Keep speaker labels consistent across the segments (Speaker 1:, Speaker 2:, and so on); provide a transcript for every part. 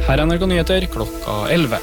Speaker 1: Her NRK Nyheter klokka 11.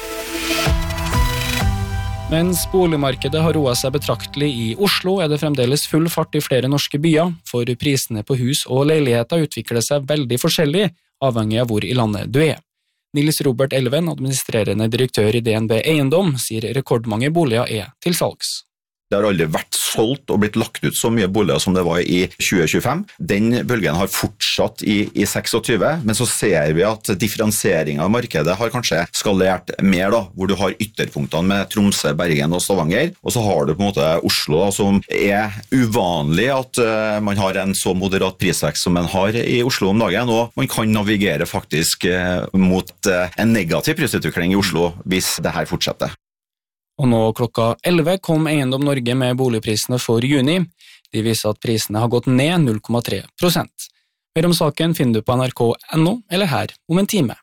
Speaker 1: Mens boligmarkedet har roet seg betraktelig i Oslo, det fremdeles full fart i flere norske byer, for prisene på hus og leiligheter utvikler seg veldig forskjellig, avhengig av hvor i landet du Nils Robert Elven, administrerende direktør i DNB Eiendom, sier rekordmange boliger til salgs.
Speaker 2: Det har aldri vært solgt og blitt lagt ut så mye boliger som det var i 2025. Den bølgen har fortsatt i 26, men så ser vi at differensieringen av markedet har kanskje skalert mer, hvor du har ytterpunktene med Tromsø, Bergen og Stavanger, og så har du på en måte Oslo, som uvanlig at man har en så moderat prisvekst som man har i Oslo om dagen, og man kan navigere faktisk mot en negativ prisutvikling i Oslo hvis det her fortsetter.
Speaker 1: Og nå klokka 11 kom Eiendom Norge med boligprisene for juni. De viser at prisene har gått ned 0,3%. Mer om saken finner du på nrk.no eller her om en time.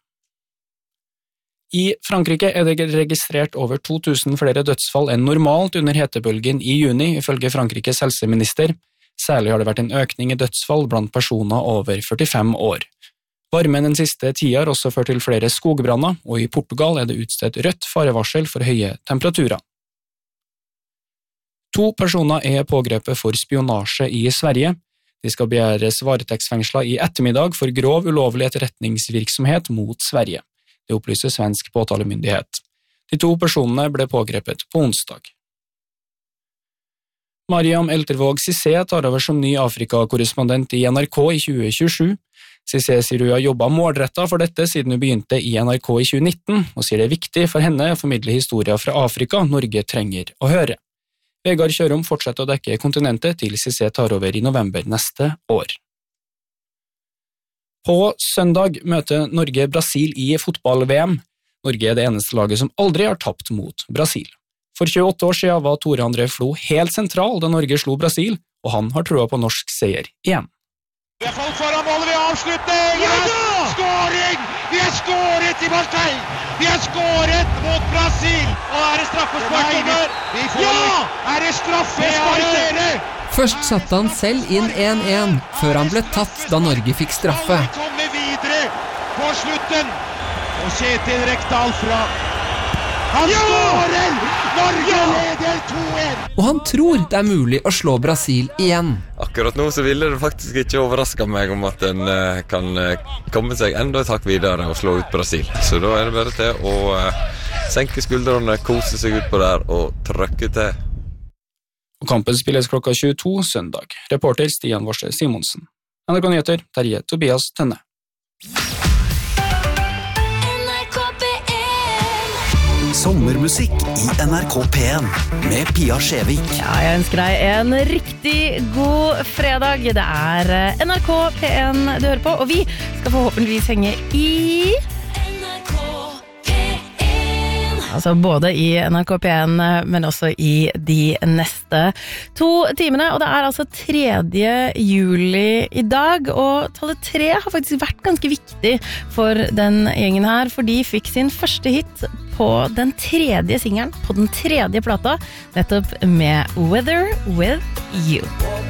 Speaker 1: I Frankrike det registrert over 2000 flere dødsfall enn normalt under hetebølgen i juni, ifølge Frankrikes helseminister. Særlig har det vært en økning i dødsfall blant personer over 45 år. Varmen den siste tida har også ført til flere skogbranner, og i Portugal det utstedt rødt farevarsel for høye temperaturer. 2 personer pågrepet for spionasje i Sverige. De skal begjæres varetektsfengslet i ettermiddag for grov ulovlig etterretningsvirksomhet mot Sverige. Det opplyser svensk påtalemyndighet. De 2 personene ble pågrepet på onsdag. Mariam Eltervåg Cissé tar over som ny Afrika-korrespondent i NRK i 2027. Cissé sier hun har jobbet målrettet for dette siden hun begynte i NRK i 2019, og sier det viktig for henne å formidle historier fra Afrika Norge trenger å høre. Vegard Kjørom fortsetter å dekke kontinentet til Cissé tar over i november neste år. På søndag møter Norge Brasil i fotball-VM. Norge det eneste laget som aldri har tapt mot Brasil. For 28 år siden var Tore André Flo helt sentral da Norge slo Brasil, og han har troa på norsk seier igjen.
Speaker 3: Vi har folk foran målet ved avslutning! Ja da! Skåring! Vi har skåret i Marseille! Vi har skåret mot Brasil! Og det straffespark? Ja! Det straffespark, dere?
Speaker 4: Først satte han selv inn 1-1, før han ble tatt da Norge fikk straffe.
Speaker 3: Vi kommer videre på slutten. Og Kjetil Rekdal fra... Han skårer! Norge leder 2-1!
Speaker 4: Og han tror det mulig å slå Brasil igjen.
Speaker 5: Akkurat nå så ville det faktisk ikke overraske meg om at en kan komme seg enda et hakk videre og slå ut Brasil. Så da det bare til å senke skuldrene, kose seg ut på der og trykke til.
Speaker 1: Og kampen spilles klokka 22 søndag. Reporter Stian Vorse Simonsen. NRK Nyheter, Terje Tobias Tønne.
Speaker 6: Sommermusikk i NRK P1 med Pia Skjevik.
Speaker 7: Ja, jeg ønsker deg en riktig god fredag. Det NRK P1 du hører på, og vi skal forhåpentligvis henge i... Altså både i NRK P1, men også i de neste 2 timene. Og det altså 3. juli i dag, og tallet 3 har faktisk vært ganske viktig for den gjengen her, for de fikk sin første hit på den 3. singelen, på den 3. plata, nettopp med Weather With You.